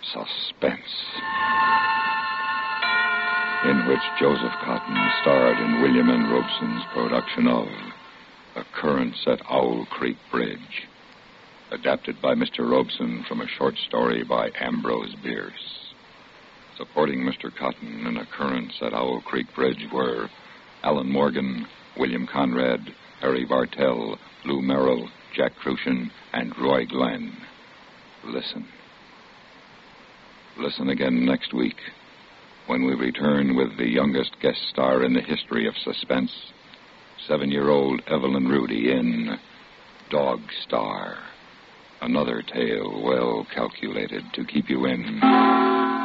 Suspense, in which Joseph Cotton starred in William N. Robeson's production of Occurrence at Owl Creek Bridge, adapted by Mr. Robeson from a short story by Ambrose Bierce. Supporting Mr. Cotton in Occurrence at Owl Creek Bridge were Alan Morgan, William Conrad, Harry Bartell, Lou Merrill, Jack Crucian, and Roy Glenn. Listen. Listen again next week when we return with the youngest guest star in the history of suspense, 7-year-old Evelyn Rudy in Dog Star. Another tale well calculated to keep you in